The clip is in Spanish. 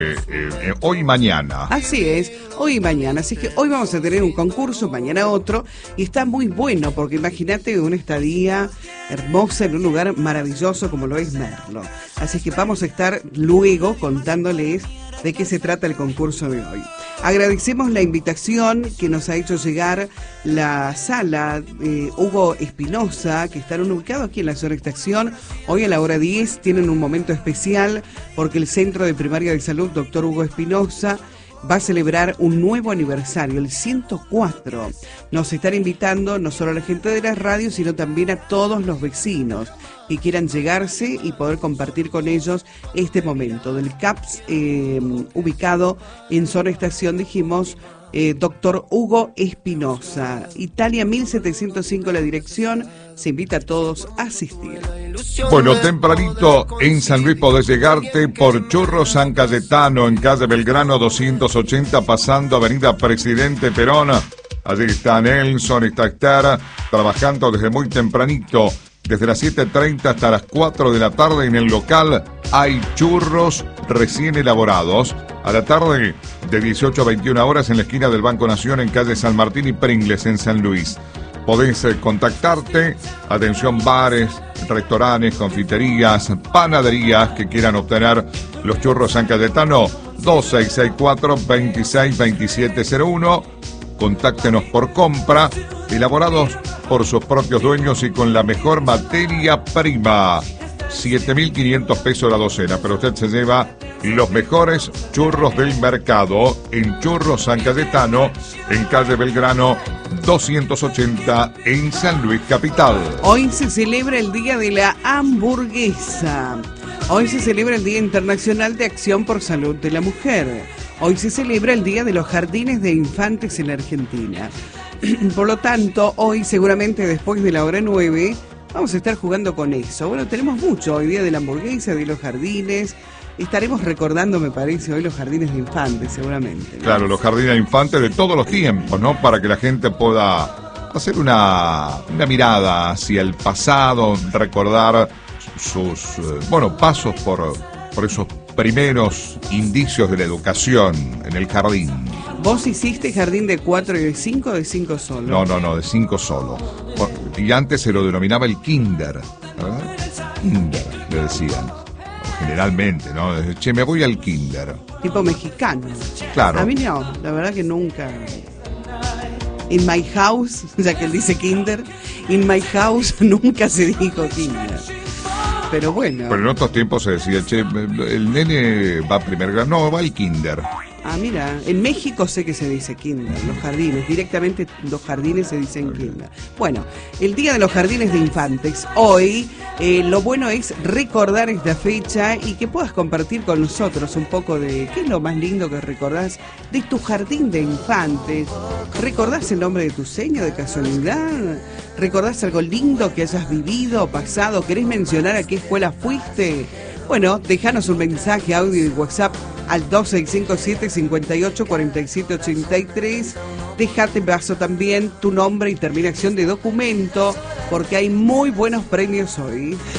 Hoy y mañana. Así es, hoy y mañana. Así que hoy vamos a tener un concurso, mañana otro. Y está muy bueno porque imagínate una estadía hermosa en un lugar maravilloso como lo es Merlo. Así que vamos a estar luego contándoles de qué se trata el concurso de hoy. Agradecemos la invitación que nos ha hecho llegar la sala Hugo Espinosa, que están ubicados aquí en la zona estación. Hoy a la hora 10 tienen un momento especial porque el Centro de Primaria de Salud Dr. Hugo Espinosa va a celebrar un nuevo aniversario, el 104. Nos están invitando no solo a la gente de la radio, sino también a todos los vecinos que quieran llegarse y poder compartir con ellos este momento del CAPS ubicado en zona estación, dijimos, Dr. Hugo Espinosa, Italia 1705 la dirección. Se invita a todos a asistir. Bueno, tempranito en San Luis podés llegarte por Churros San Cayetano, en calle Belgrano 280, pasando avenida Presidente Perón. Allí está Nelson, está Esther, trabajando desde muy tempranito. Desde las 7:30 hasta las 4 de la tarde en el local hay churros recién elaborados. A la tarde de 18 a 21 horas en la esquina del Banco Nación en calle San Martín y Pringles en San Luis. Podés contactarte, atención bares, restaurantes, confiterías, panaderías que quieran obtener los churros San Cayetano, 2664-262701. Contáctenos por compra, elaborados por sus propios dueños y con la mejor materia prima. 7.500 pesos la docena, pero usted se lleva los mejores churros del mercado en Churros San Cayetano, en calle Belgrano 280 en San Luis Capital. Hoy se celebra el Día de la Hamburguesa. Hoy se celebra el Día Internacional de Acción por Salud de la Mujer. Hoy se celebra el Día de los Jardines de Infantes en la Argentina. Por lo tanto, hoy seguramente después de la hora 9 vamos a estar jugando con eso. Bueno, tenemos mucho hoy, Día de la Hamburguesa, de los jardines. Estaremos recordando, me parece, hoy los jardines de infantes, seguramente, ¿no? Claro, los jardines de infantes de todos los tiempos, ¿no? Para que la gente pueda hacer una mirada hacia el pasado, recordar sus, pasos por esos primeros indicios de la educación en el jardín. ¿Vos hiciste jardín de 4 y de 5 o de 5 solo? No, de 5 solo. Y antes se lo denominaba el kinder, ¿verdad? Kinder, le decían. Generalmente, ¿no? Che, me voy al kinder. Tipo mexicano. Claro. A mí no, la verdad que nunca. In my house, ya que él dice kinder, in my house nunca se dijo kinder. Pero bueno. Pero en otros tiempos se decía, che, el nene va a primer grado. No, va al kinder. Ah, mira, en México sé que se dice kinder, los jardines, directamente los jardines se dicen kinder. Bueno, el Día de los Jardines de Infantes. Hoy lo bueno es recordar esta fecha y que puedas compartir con nosotros un poco de qué es lo más lindo que recordás de tu jardín de infantes. ¿Recordás el nombre de tu seño de casualidad? ¿Recordás algo lindo que hayas vivido o pasado? ¿Querés mencionar a qué escuela fuiste? Bueno, déjanos un mensaje, audio y WhatsApp al 2657-584783. Déjate paso también tu nombre y terminación de documento, porque hay muy buenos premios hoy.